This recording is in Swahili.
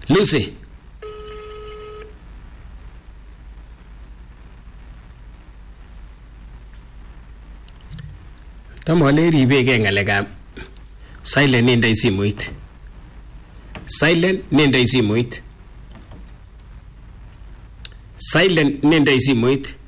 Lucy. Tamole ribege ngalekab silent nendoi simoit. Silent nendoi simoit. Silent nendoi simoit.